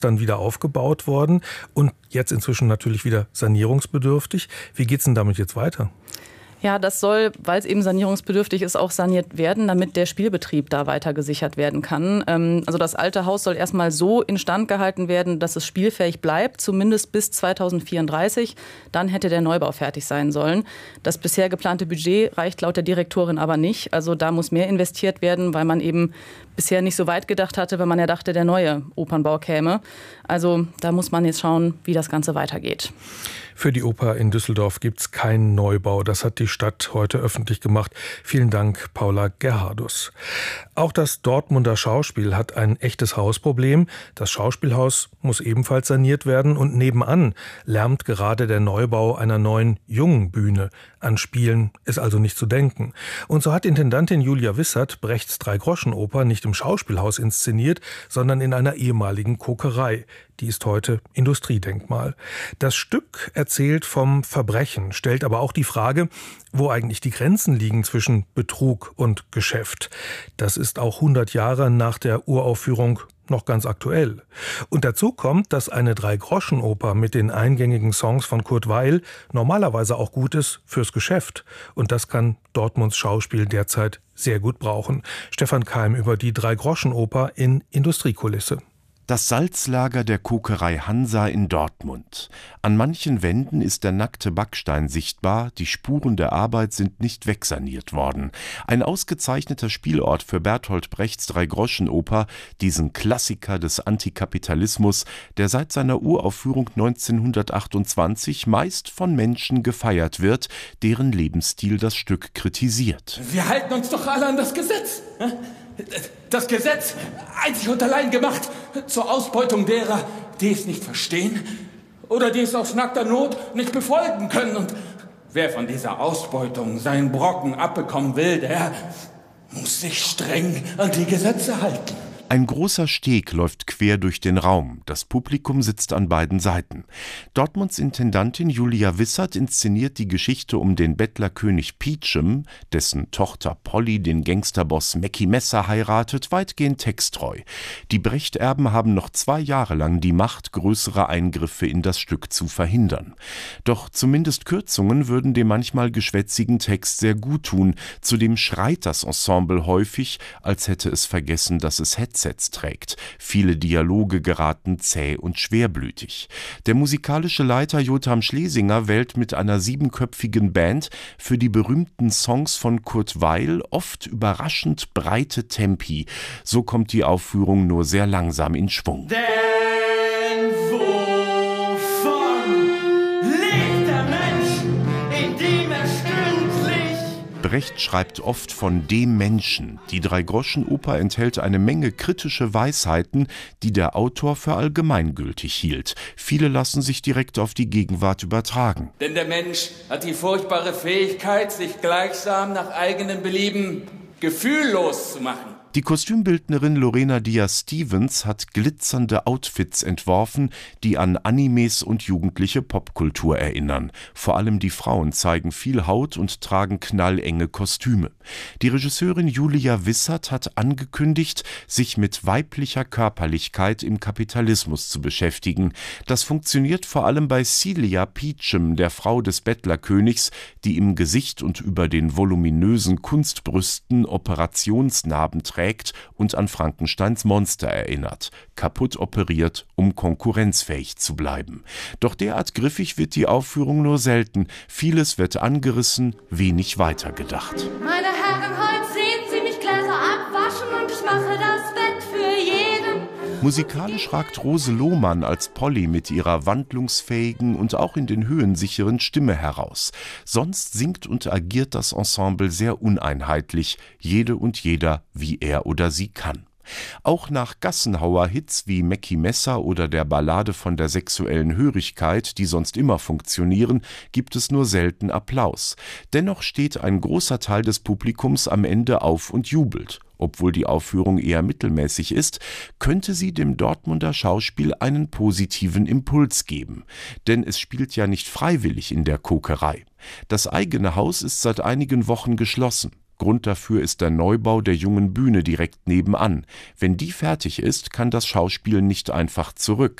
dann wieder aufgebaut worden und jetzt inzwischen natürlich wieder sanierungsbedürftig. Wie geht's denn damit jetzt weiter? Ja, das soll, weil es eben sanierungsbedürftig ist, auch saniert werden, damit der Spielbetrieb da weiter gesichert werden kann. Also das alte Haus soll erstmal so instand gehalten werden, dass es spielfähig bleibt, zumindest bis 2034. Dann hätte der Neubau fertig sein sollen. Das bisher geplante Budget reicht laut der Direktorin aber nicht. Also da muss mehr investiert werden, weil man eben bisher nicht so weit gedacht hatte, wenn man ja dachte, der neue Opernbau käme. Also da muss man jetzt schauen, wie das Ganze weitergeht. Für die Oper in Düsseldorf gibt es keinen Neubau. Das hat die Stadt heute öffentlich gemacht. Vielen Dank, Paula Gerhardus. Auch das Dortmunder Schauspiel hat ein echtes Hausproblem. Das Schauspielhaus muss ebenfalls saniert werden und nebenan lärmt gerade der Neubau einer neuen jungen Bühne. An Spielen ist also nicht zu denken. Und so hat Intendantin Julia Wissert Brechts Dreigroschenoper nicht im Schauspielhaus inszeniert, sondern in einer ehemaligen Kokerei. Die ist heute Industriedenkmal. Das Stück erzählt vom Verbrechen, stellt aber auch die Frage, wo eigentlich die Grenzen liegen zwischen Betrug und Geschäft. Das ist auch 100 Jahre nach der Uraufführung noch ganz aktuell. Und dazu kommt, dass eine Dreigroschenoper mit den eingängigen Songs von Kurt Weill normalerweise auch gut ist fürs Geschäft. Und das kann Dortmunds Schauspiel derzeit sehr gut brauchen. Stefan Keim über die Dreigroschenoper in Industriekulisse. Das Salzlager der Kokerei Hansa in Dortmund. An manchen Wänden ist der nackte Backstein sichtbar, die Spuren der Arbeit sind nicht wegsaniert worden. Ein ausgezeichneter Spielort für Bertolt Brechts Dreigroschenoper, diesen Klassiker des Antikapitalismus, der seit seiner Uraufführung 1928 meist von Menschen gefeiert wird, deren Lebensstil das Stück kritisiert. Wir halten uns doch alle an das Gesetz. Das Gesetz, einzig und allein gemacht zur Ausbeutung derer, die es nicht verstehen oder die es aus nackter Not nicht befolgen können. Und wer von dieser Ausbeutung seinen Brocken abbekommen will, der muss sich streng an die Gesetze halten. Ein großer Steg läuft quer durch den Raum. Das Publikum sitzt an beiden Seiten. Dortmunds Intendantin Julia Wissert inszeniert die Geschichte um den Bettlerkönig Peachum, dessen Tochter Polly den Gangsterboss Mackie Messer heiratet, weitgehend texttreu. Die Brecht-Erben haben noch 2 Jahre lang die Macht, größere Eingriffe in das Stück zu verhindern. Doch zumindest Kürzungen würden dem manchmal geschwätzigen Text sehr gut tun. Zudem schreit das Ensemble häufig, als hätte es vergessen, dass es Headsets trägt. Viele Dialoge geraten zäh und schwerblütig. Der musikalische Leiter Jotham Schlesinger wählt mit einer 7-köpfigen Band für die berühmten Songs von Kurt Weill oft überraschend breite Tempi. So kommt die Aufführung nur sehr langsam in Schwung. Denn wovon lebt der Mensch, in dem er stündlich... Brecht schreibt oft von dem Menschen. Die Dreigroschenoper enthält eine Menge kritische Weisheiten, die der Autor für allgemeingültig hielt. Viele lassen sich direkt auf die Gegenwart übertragen. Denn der Mensch hat die furchtbare Fähigkeit, sich gleichsam nach eigenem Belieben gefühllos zu machen. Die Kostümbildnerin Lorena Diaz-Stevens hat glitzernde Outfits entworfen, die an Animes und jugendliche Popkultur erinnern. Vor allem die Frauen zeigen viel Haut und tragen knallenge Kostüme. Die Regisseurin Julia Wissert hat angekündigt, sich mit weiblicher Körperlichkeit im Kapitalismus zu beschäftigen. Das funktioniert vor allem bei Celia Peachum, der Frau des Bettlerkönigs, die im Gesicht und über den voluminösen Kunstbrüsten Operationsnarben trägt und an Frankensteins Monster erinnert, kaputt operiert, um konkurrenzfähig zu bleiben. Doch derart griffig wird die Aufführung nur selten. Vieles wird angerissen, wenig weitergedacht. Meine Herren, heute sehen Sie mich Gläser abwaschen und ich mache das Bett für jeden. Musikalisch ragt Rose Lohmann als Polly mit ihrer wandlungsfähigen und auch in den Höhen sicheren Stimme heraus. Sonst singt und agiert das Ensemble sehr uneinheitlich, jede und jeder, wie er oder sie kann. Auch nach Gassenhauer-Hits wie Mackie Messer oder der Ballade von der sexuellen Hörigkeit, die sonst immer funktionieren, gibt es nur selten Applaus. Dennoch steht ein großer Teil des Publikums am Ende auf und jubelt. Obwohl die Aufführung eher mittelmäßig ist, könnte sie dem Dortmunder Schauspiel einen positiven Impuls geben. Denn es spielt ja nicht freiwillig in der Kokerei. Das eigene Haus ist seit einigen Wochen geschlossen. Grund dafür ist der Neubau der Jungen Bühne direkt nebenan. Wenn die fertig ist, kann das Schauspiel nicht einfach zurück.